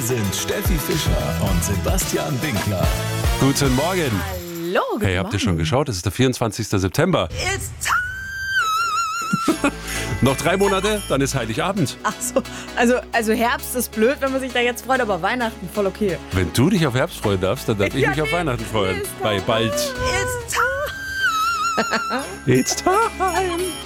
sind Steffi Fischer und Sebastian Winkler. Guten Morgen. Hallo, guten Hey, habt ihr schon geschaut? Es ist der 24. September. It's Noch 3 Monate, dann ist Heiligabend. Ach so, also Herbst ist blöd, wenn man sich da jetzt freut, aber Weihnachten voll okay. Wenn du dich auf Herbst freuen darfst, dann darf ich mich auf Weihnachten freuen. It's Bei bald. It's time. It's time.